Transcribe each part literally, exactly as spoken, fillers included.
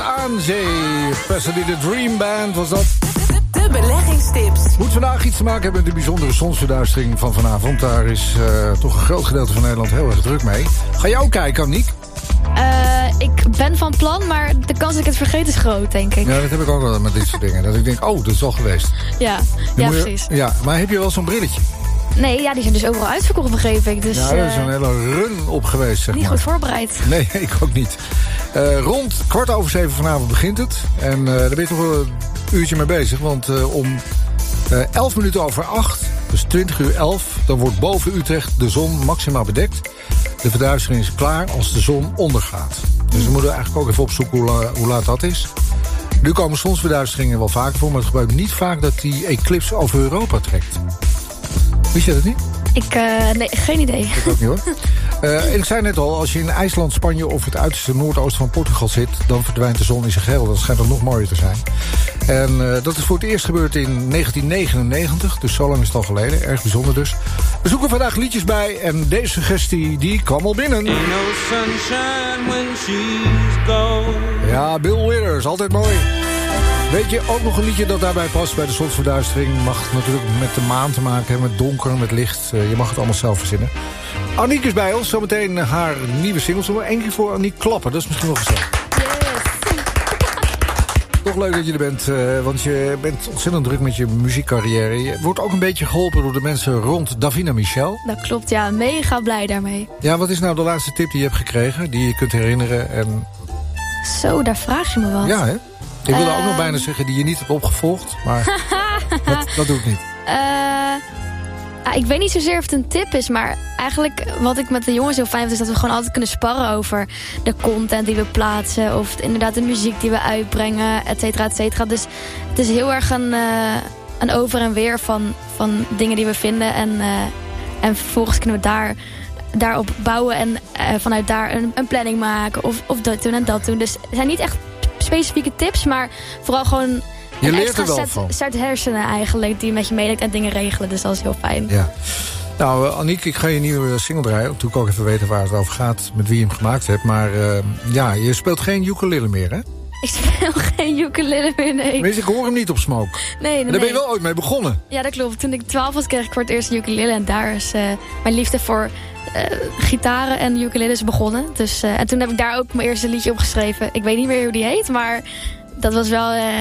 Aan zee, Pasadena de Dream Band was dat. De beleggingstips. Moet vandaag iets te maken hebben met de bijzondere zonsverduistering van vanavond. Daar is uh, toch een groot gedeelte van Nederland heel erg druk mee. Ga jij ook kijken, Aniek? Uh, ik ben van plan, maar de kans dat ik het vergeet is groot, denk ik. Ja, dat heb ik ook wel met dit soort dingen. Dat ik denk, oh, dat is al geweest. Ja, ja je, precies. Ja, maar heb je wel zo'n brilletje? Nee, ja, die zijn dus overal uitverkocht, begreep ik. Dus, ja, er is een hele run op geweest, zeg niet maar. goed voorbereid. Nee, ik ook niet. Uh, rond kwart over zeven vanavond begint het. En uh, daar ben je toch wel een uurtje mee bezig. Want uh, om uh, elf minuten over acht, dus twintig uur elf... dan wordt boven Utrecht de zon maximaal bedekt. De verduistering is klaar als de zon ondergaat. Dus we moeten eigenlijk ook even opzoeken hoe, hoe laat dat is. Nu komen zonsverduisteringen wel vaker voor... maar het gebeurt niet vaak dat die eclipse over Europa trekt. Wist je dat niet? Ik, uh, nee, geen idee. Ik ook niet, hoor. Uh, ik zei net al, als je in IJsland, Spanje of het uiterste noordoosten van Portugal zit... dan verdwijnt de zon in zijn geheel. Dat schijnt dan nog mooier te zijn. En uh, dat is voor het eerst gebeurd in negentien negenennegentig. Dus zo lang is het al geleden. Erg bijzonder dus. We zoeken vandaag liedjes bij. En deze suggestie, die kwam al binnen. Ain't no sunshine when she's gone. Ja, Bill Withers, altijd mooi. Weet je, ook nog een liedje dat daarbij past bij de zonsverduistering. Mag natuurlijk met de maan te maken hebben, met donker, met licht. Uh, je mag het allemaal zelf verzinnen. Aniek is bij ons, zometeen haar nieuwe single. Zullen we één keer voor Aniek klappen? Dat is misschien wel gezellig. Yes. Toch leuk dat je er bent, uh, want je bent ontzettend druk met je muziekcarrière. Je wordt ook een beetje geholpen door de mensen rond Davina Michel. Dat klopt, ja. Mega blij daarmee. Ja, wat is nou de laatste tip die je hebt gekregen, die je kunt herinneren? En... Zo, daar vraag je me wat. Ja, hè? Ik wilde uh... ook nog bijna zeggen die je niet hebt opgevolgd, maar dat, dat doe ik niet. Uh, uh, ik weet niet zozeer of het een tip is, maar eigenlijk wat ik met de jongens heel fijn vind... is dat we gewoon altijd kunnen sparren over de content die we plaatsen... of inderdaad de muziek die we uitbrengen, et cetera, et cetera. Dus het is heel erg een, uh, een over en weer van, van dingen die we vinden. En, uh, en vervolgens kunnen we daar... daarop bouwen en uh, vanuit daar een, een planning maken... Of, of dat doen en dat doen. Dus het zijn niet echt specifieke tips, maar vooral gewoon... Je een leert extra er wel set, van. set hersenen eigenlijk, die met je meedenkt en dingen regelen. Dus dat is heel fijn. Ja. Nou, uh, Aniek, ik ga je nieuwe single draaien. Natuurlijk ook even weten waar het over gaat, met wie je hem gemaakt hebt. Maar uh, ja, je speelt geen ukulele meer, hè? Ik speel geen ukulele meer, nee. Wees, ik hoor hem niet op Smoke. Nee, nee, en daar ben je wel ooit mee begonnen. Ja, dat klopt. Toen ik twaalf was, kreeg ik voor het eerst een ukulele. En daar is uh, mijn liefde voor uh, gitaren en ukuleles begonnen. Dus, uh, en toen heb ik daar ook mijn eerste liedje op geschreven. Ik weet niet meer hoe die heet, maar dat was wel... Uh,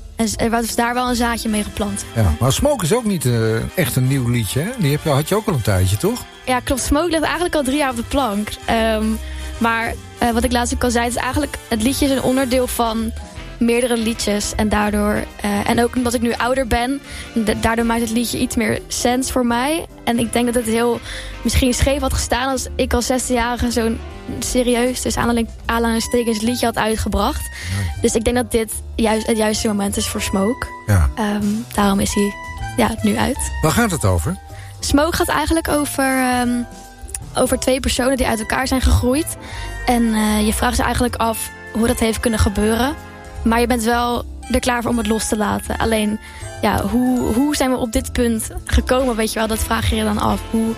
er was daar wel een zaadje mee geplant. Ja, maar Smoke is ook niet uh, echt een nieuw liedje, hè? Die heb je, had je ook al een tijdje, toch? Ja, klopt. Smoke ligt eigenlijk al drie jaar op de plank. Um, maar uh, wat ik laatst ook al zei, het is eigenlijk... het liedje is een onderdeel van meerdere liedjes. En daardoor... Uh, en ook omdat ik nu ouder ben... daardoor maakt het liedje iets meer sens voor mij. En ik denk dat het heel misschien scheef had gestaan... als ik als zestienjarige zo'n serieus... dus aanhalingstekens liedje had uitgebracht. Ja. Dus ik denk dat dit juist het juiste moment is voor Smoke. Ja. Um, daarom is hij ja, nu uit. Waar gaat het over? Smoke gaat eigenlijk over... Um, over twee personen die uit elkaar zijn gegroeid. En uh, je vraagt je eigenlijk af hoe dat heeft kunnen gebeuren. Maar je bent wel er klaar voor om het los te laten. Alleen, ja, hoe, hoe zijn we op dit punt gekomen, weet je wel? Dat vraag je je dan af. Hoe,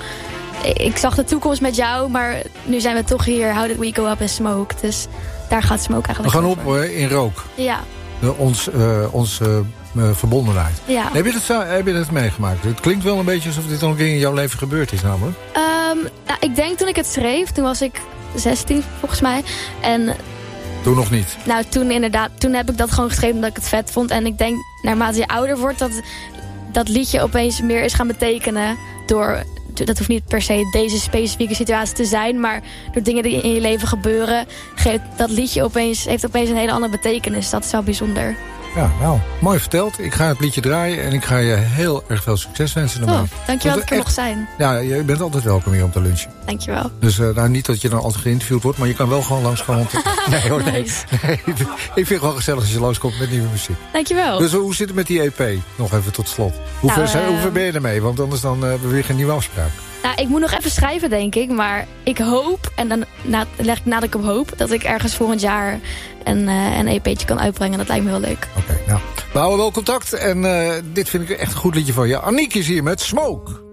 ik zag de toekomst met jou, maar nu zijn we toch hier. How did we go up in smoke? Dus daar gaat Smoke eigenlijk We gaan over. op uh, in rook. Ja. De, ons uh, ons uh, uh, verbondenheid. Ja. Heb je, het, heb je het meegemaakt? Het klinkt wel een beetje alsof dit al een keer in jouw leven gebeurd is, namelijk. Um, nou, ik denk toen ik het schreef, toen was ik zestien volgens mij. En toen nog niet? Nou, toen inderdaad. Toen heb ik dat gewoon geschreven omdat ik het vet vond. En ik denk, naarmate je ouder wordt, dat dat liedje opeens meer is gaan betekenen door... Dat hoeft niet per se deze specifieke situatie te zijn, maar door dingen die in je leven gebeuren, geeft dat liedje opeens, heeft opeens een hele andere betekenis. Dat is wel bijzonder. Ja, nou, mooi verteld. Ik ga het liedje draaien en ik ga je heel erg veel succes wensen ermee. Oh, dankjewel dat ik er echt, nog zijn. Ja, je bent altijd welkom hier om te lunchen. Dankjewel. Dus uh, nou, niet dat je dan altijd geïnterviewd wordt, maar je kan wel gewoon langskomen. Te... Nee hoor, nee. Nice. nee. Ik vind het wel gezellig als je langskomt met nieuwe muziek. Dankjewel. Dus hoe zit het met die E P? Nog even tot slot. Hoe, nou, ver, zijn, uh... hoe ver ben je ermee? Want anders dan, uh, hebben we weer geen nieuwe afspraak. Nou, ik moet nog even schrijven, denk ik. Maar ik hoop, en dan na, leg ik nadat ik op hoop... dat ik ergens volgend jaar een, uh, een E P'tje kan uitbrengen. Dat lijkt me heel leuk. Oké, okay, nou. We houden wel contact. En uh, dit vind ik echt een goed liedje van je. Aniek is hier met Smoke.